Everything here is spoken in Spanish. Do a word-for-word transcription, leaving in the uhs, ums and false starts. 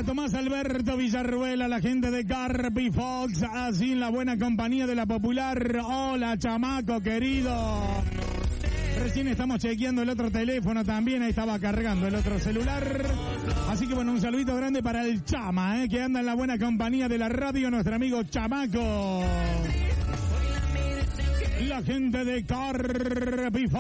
para Tomás Alberto Villarruela, la gente de Carpi Fox, así en la buena compañía de la Popular. Hola, chamaco querido. Recién estamos chequeando el otro teléfono también, ahí estaba cargando el otro celular. Así que bueno, un saludito grande para el Chama, eh, que anda en la buena compañía de la radio, nuestro amigo Chamaco. La gente de Carpi Fox.